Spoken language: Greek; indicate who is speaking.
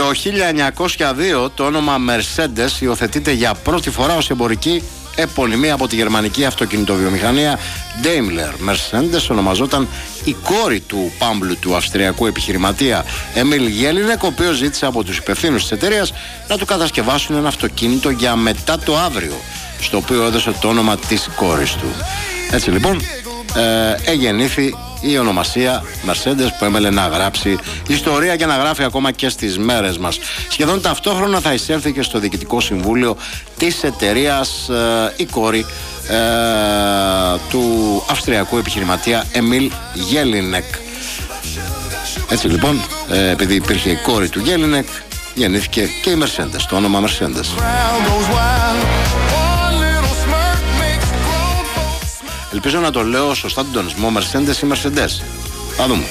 Speaker 1: Το 1902 το όνομα Mercedes υιοθετείται για πρώτη φορά ως εμπορική επωνυμία από τη γερμανική αυτοκινητοβιομηχανία Daimler. Mercedes ονομαζόταν η κόρη του πάμπλου του αυστριακού επιχειρηματία Emil Jelinek, ο οποίος ζήτησε από τους υπευθύνους της εταιρείας να του κατασκευάσουν ένα αυτοκίνητο για μετά το αύριο, στο οποίο έδωσε το όνομα της κόρης του. Έτσι λοιπόν εγεννήθη η ονομασία Mercedes, που έμελε να γράψει ιστορία και να γράφει ακόμα και στις μέρες μας. Σχεδόν ταυτόχρονα θα εισέλθει και στο διοικητικό συμβούλιο της εταιρείας η κόρη του αυστριακού επιχειρηματία Emil Jelinek. Έτσι λοιπόν, επειδή υπήρχε η κόρη του Jelinek, γεννήθηκε και η Mercedes, το όνομα Mercedes. Ελπίζω να το λέω σωστά τον τονισμό Mercedes ή Mercedes. Θα δούμε.